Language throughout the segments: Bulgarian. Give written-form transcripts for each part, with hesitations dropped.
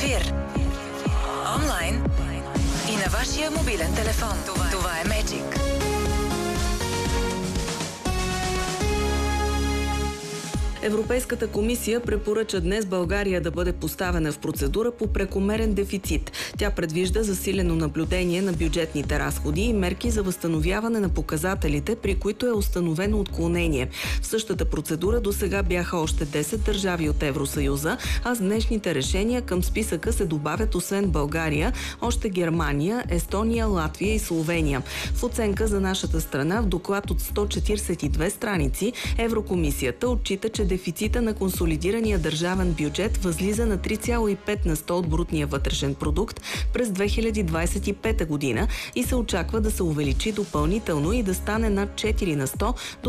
ефир, онлайн и на вашия мобилен телефон. Това е Magic. Европейската комисия препоръча днес България да бъде поставена в процедура по прекомерен дефицит. Тя предвижда засилено наблюдение на бюджетните разходи и мерки за възстановяване на показателите, при които е установено отклонение. В същата процедура досега бяха още 10 държави от Евросъюза, а с днешните решения към списъка се добавят освен България още Германия, Естония, Латвия и Словения. В оценка за нашата страна в доклад от 142 страници Еврокомисията отчита, че дефицита на консолидирания държавен бюджет възлиза на 3,5 на 100 от брутния вътрешен продукт през 2025 година и се очаква да се увеличи допълнително и да стане над 4 на 100 до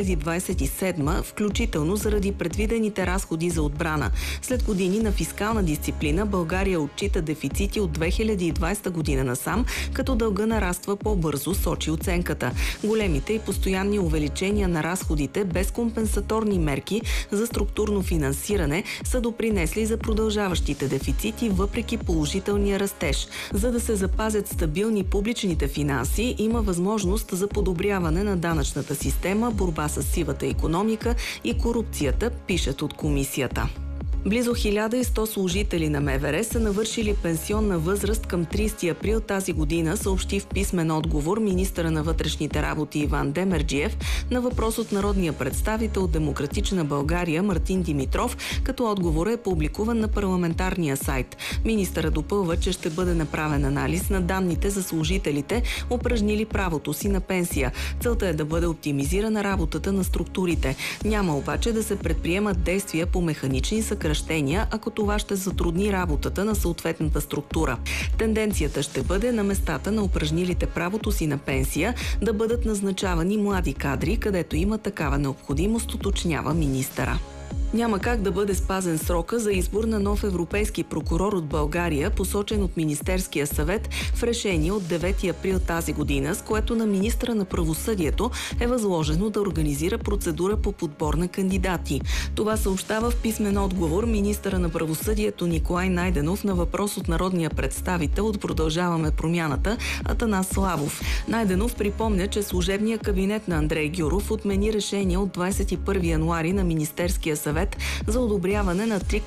2027, включително заради предвидените разходи за отбрана. След години на фискална дисциплина България отчита дефицити от 2020 година насам, като дълга нараства по-бързо, сочи оценката. Големите и постоянни увеличения на разходите без компенсаторни мерки за структурно финансиране са допринесли за продължаващите дефицити въпреки положителния растеж. За да се запазят стабилни публичните финанси, има възможност за подобряване на данъчната система, борба с сивата икономика и корупцията, пишат от комисията. Близо 1100 служители на МВР са навършили пенсионна възраст към 30 април тази година, съобщи в писмен отговор министъра на вътрешните работи Иван Демерджиев на въпрос от народния представител от Демократична България Мартин Димитров, като отговор е публикуван на парламентарния сайт. Министъра допълва, че ще бъде направен анализ на данните за служителите, упражнили правото си на пенсия. Целта е да бъде оптимизирана работата на структурите. Няма обаче да се предприемат действия по механични съкращения, ако това ще затрудни работата на съответната структура. Тенденцията ще бъде на местата на упражнилите правото си на пенсия да бъдат назначавани млади кадри, където има такава необходимост, уточнява министъра. Няма как да бъде спазен срока за избор на нов европейски прокурор от България, посочен от Министерския съвет в решение от 9 април тази година, с което на министъра на правосъдието е възложено да организира процедура по подбор на кандидати. Това съобщава в писмен отговор министъра на правосъдието Николай Найденов на въпрос от народния представител от Продължаваме промяната Атанас Славов. Найденов припомня, че служебният кабинет на Андрей Гюров отмени решение от 21 януари на Министерския съвет за одобряване на 3